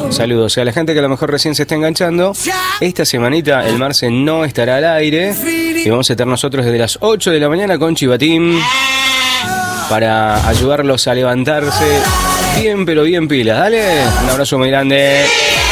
Saludos a la gente que a lo mejor recién se está enganchando. Esta semanita el Marce no estará al aire y vamos a estar nosotros desde las 8 de la mañana con Chivatín para ayudarlos a levantarse bien, pero bien pilas. Dale, un abrazo muy grande.